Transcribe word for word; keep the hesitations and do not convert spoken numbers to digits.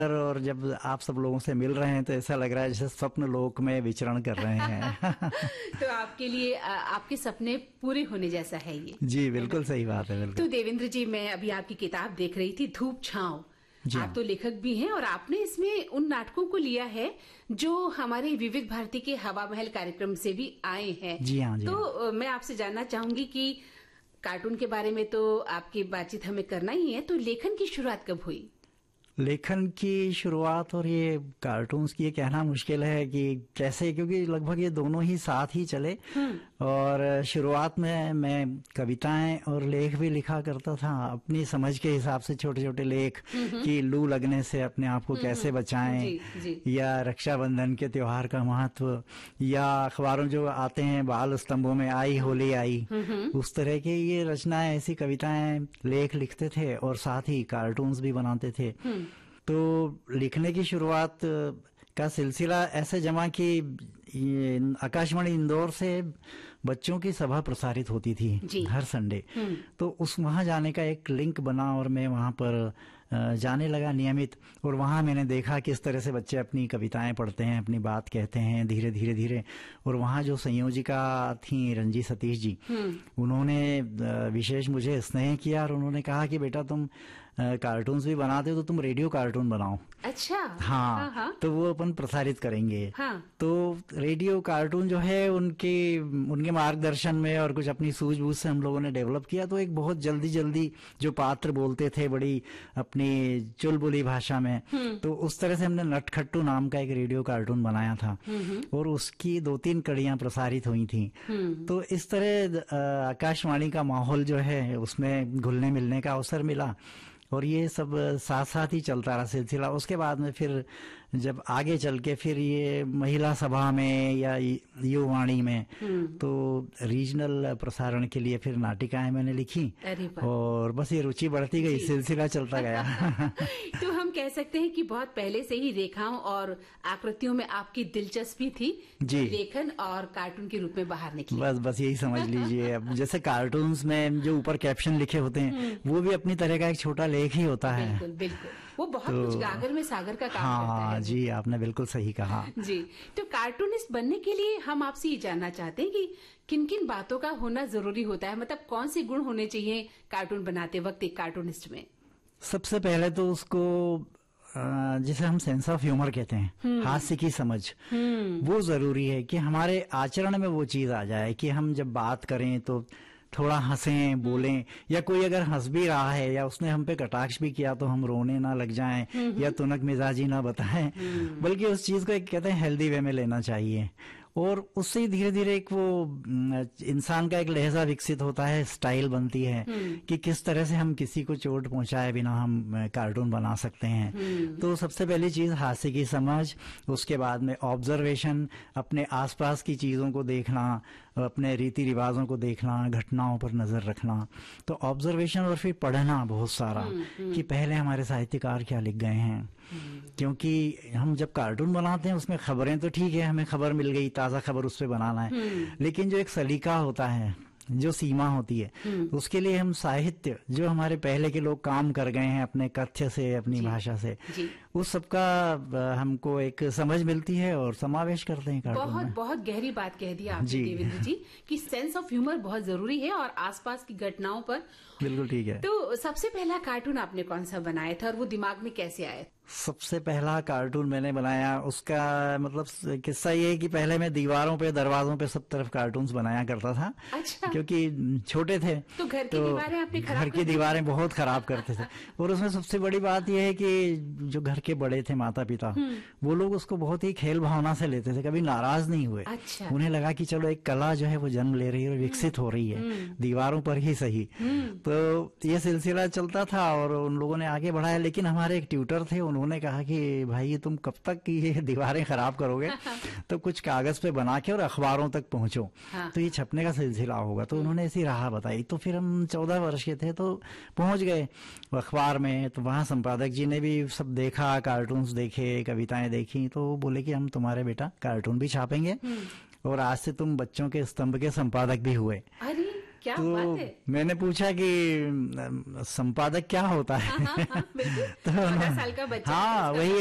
और जब आप सब लोगों से मिल रहे हैं तो ऐसा लग रहा है जैसे स्वप्न लोक में विचरण कर रहे हैं। तो आपके लिए आपके सपने पूरे होने जैसा है ये। जी बिल्कुल सही बात है। बिल्कुल। तो देवेंद्र जी, मैं अभी आपकी किताब देख रही थी, धूप छांव। आप तो लेखक भी हैं और आपने इसमें उन नाटकों को लिया है जो हमारे विविध भारती के हवा महल कार्यक्रम से भी आए हैं। जी हाँ, जी तो हाँ। मैं आपसे जानना चाहूंगी कि कार्टून के बारे में तो आपकी बातचीत हमें करना ही है, तो लेखन की शुरुआत कब हुई? लेखन की शुरुआत और ये कार्टून्स की ये कहना मुश्किल है कि कैसे, क्योंकि लगभग ये दोनों ही साथ ही चले। और शुरुआत में मैं कविताएं और लेख भी लिखा करता था अपनी समझ के हिसाब से, छोटे छोटे लेख कि लू लगने से अपने आप को कैसे बचाएं, जी, जी। या रक्षाबंधन के त्योहार का महत्व, या अखबारों जो आते हैं बाल स्तंभों में आई होली आई, उस तरह के ये रचनाएं, ऐसी कविताएं लेख लिखते थे और साथ ही कार्टून्स भी बनाते थे। तो लिखने की शुरुआत का सिलसिला ऐसे जमा कि आकाशवाणी इंदौर से बच्चों की सभा प्रसारित होती थी हर संडे, तो उस वहां जाने का एक लिंक बना और मैं वहां पर जाने लगा नियमित। और वहां मैंने देखा किस तरह से बच्चे अपनी कविताएं पढ़ते हैं, अपनी बात कहते हैं धीरे धीरे धीरे। और वहां जो संयोजिका थी रंजी सतीश जी, उन्होंने विशेष मुझे स्नेह किया और उन्होंने कहा कि बेटा तुम कार्टून्स भी बनाते हो तो तुम रेडियो कार्टून बनाओ। अच्छा। हाँ, हाँ, हाँ। तो वो अपन प्रसारित करेंगे। हाँ। तो रेडियो कार्टून जो है उनके उनके मार्गदर्शन में और कुछ अपनी सूझबूझ से हम लोगों ने डेवलप किया। तो एक बहुत जल्दी जल्दी जो पात्र बोलते थे बड़ी अपनी चुलबुली भाषा में, तो उस तरह से हमने नटखट्टू नाम का एक रेडियो कार्टून बनाया था और उसकी दो तीन कड़ियां प्रसारित हुई थी। तो इस तरह आकाशवाणी का माहौल जो है उसमें घुलने मिलने का अवसर मिला और ये सब साथ साथ ही चलता रहा सिलसिला। उसके बाद में फिर जब आगे चल के फिर ये महिला सभा में या युवाणी में तो रीजनल प्रसारण के लिए फिर नाटिकाएं मैंने लिखी और बस ये रुचि बढ़ती गई, सिलसिला चलता गया। तो हम कह सकते हैं कि बहुत पहले से ही रेखाओं और आकृतियों में आपकी दिलचस्पी थी जी, लेखन और कार्टून के रूप में बाहर निकली। बस बस यही समझ लीजिए। अब जैसे कार्टून्स में जो ऊपर कैप्शन लिखे होते हैं वो भी अपनी तरह का एक छोटा लेख ही होता है। बिल्कुल बिल्कुल, वो बहुत तो, कुछ गागर में सागर का काम हाँ, करता है। जी आपने बिल्कुल सही कहा। जी, तो कार्टूनिस्ट बनने के लिए हम आपसे ये जानना चाहते हैं कि किन किन बातों का होना जरूरी होता है, मतलब कौन से गुण होने चाहिए कार्टून बनाते वक्त एक कार्टूनिस्ट में? सबसे पहले तो उसको जिसे हम सेंस ऑफ ह्यूमर कहते हैं, हास्य की समझ, वो जरूरी है कि हमारे आचरण में वो चीज आ जाए कि हम जब बात करें तो थोड़ा हंसें बोलें, या कोई अगर हंस भी रहा है या उसने हम पे कटाक्ष भी किया तो हम रोने ना लग जाएं या तुनक मिजाजी ना बताएं, बल्कि उस चीज को एक कहते हैं हेल्दी वे में लेना चाहिए। और उससे ही धीरे धीरे एक वो इंसान का एक लहजा विकसित होता है, स्टाइल बनती है कि किस तरह से हम किसी को चोट पहुंचाए बिना हम कार्टून बना सकते हैं। तो सबसे पहली चीज हास्य की समझ, उसके बाद में ऑब्जर्वेशन, अपने आसपास की चीजों को देखना, अपने रीति रिवाजों को देखना, घटनाओं पर नजर रखना। तो ऑब्जर्वेशन और फिर पढ़ना बहुत सारा कि पहले हमारे साहित्यकार क्या लिख गए हैं, क्योंकि हम जब कार्टून बनाते हैं उसमें खबरें तो ठीक है, हमें खबर मिल गई, ताजा खबर उस पे बनाना है, लेकिन जो एक सलीका होता है, जो सीमा होती है, उसके लिए हम साहित्य जो हमारे पहले के लोग काम कर गए हैं अपने कथ्य से, अपनी भाषा से, उस सबका हमको एक समझ मिलती है और समावेश करते हैं कार्टून बहुत में। बहुत गहरी बात कह दी आपने देवेंद्र जी कि सेंस ऑफ ह्यूमर बहुत जरूरी है और आसपास की घटनाओं पर। बिल्कुल ठीक है। तो सबसे पहला कार्टून आपने कौन सा बनाया था और वो दिमाग में कैसे आया? सबसे पहला कार्टून मैंने बनाया, उसका मतलब किस्सा ये है कि पहले मैं दीवारों पे, दरवाजों पे सब तरफ कार्टून्स बनाया करता था। अच्छा। क्योंकि छोटे थे तो घर की तो दीवारें आपने खराब घर की दीवारें बहुत खराब करते थे। और उसमें सबसे बड़ी बात यह है कि जो घर के बड़े थे, माता पिता, वो लोग उसको बहुत ही खेल भावना से लेते थे, कभी नाराज नहीं हुए। अच्छा। उन्हें लगा कि चलो एक कला जो है वो जन्म ले रही है और विकसित हो रही है, दीवारों पर ही सही। तो ये सिलसिला चलता था और उन लोगों ने आगे बढ़ाया। लेकिन हमारे एक ट्यूटर थे, उन्होंने कहा कि भाई तुम कब तक ये दीवारें खराब करोगे, तो कुछ कागज पे बना के और अखबारों तक पहुंचो, हाँ। तो ये छपने का सिलसिला होगा। तो उन्होंने ऐसी राह बताई। तो फिर हम चौदह वर्ष के थे तो पहुंच गए अखबार में। तो वहां संपादक जी ने भी सब देखा, कार्टून्स देखे, कविताएं देखी, तो बोले कि हम तुम्हारे बेटा कार्टून भी छापेंगे और आज से तुम बच्चों के स्तंभ के संपादक भी हुए। अरे क्या तो बात है। मैंने पूछा कि अम, संपादक क्या होता है? हाँ, हाँ, हाँ, बिल्कुल। तो चौदह साल का बच्चा हाँ उसका वही